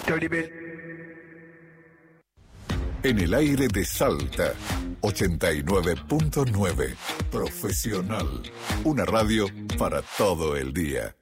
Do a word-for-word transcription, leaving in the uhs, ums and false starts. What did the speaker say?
Dirty bit. En el aire de Salta, ochenta y nueve punto nueve. Profesional. Una radio para todo el día.